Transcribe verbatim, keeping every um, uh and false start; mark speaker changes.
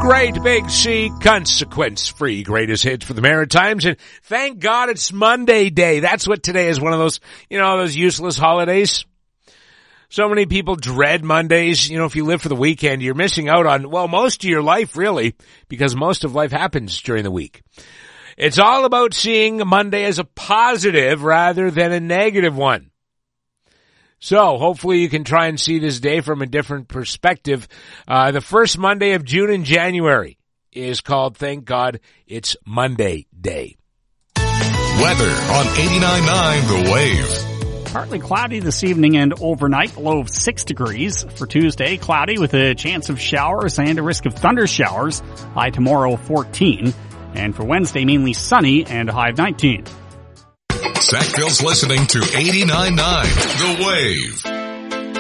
Speaker 1: Great Big C, consequence-free greatest hits for the Maritimes. And thank God it's Monday Day. That's what today is, one of those, you know, those useless holidays. So many people dread Mondays. You know, if you live for the weekend, you're missing out on, well, most of your life, really, because most of life happens during the week. It's all about seeing Monday as a positive rather than a negative one. So hopefully you can try and see this day from a different perspective. Uh, the first Monday of June and January is called, thank God, it's Monday Day.
Speaker 2: Weather on eighty-nine point nine The Wave.
Speaker 3: Partly cloudy this evening and overnight, low of six degrees. For Tuesday, cloudy with a chance of showers and a risk of thunder showers. High tomorrow, fourteen. And for Wednesday, mainly sunny and a high of nineteen.
Speaker 2: Sackville's listening to eighty-nine point nine The Wave.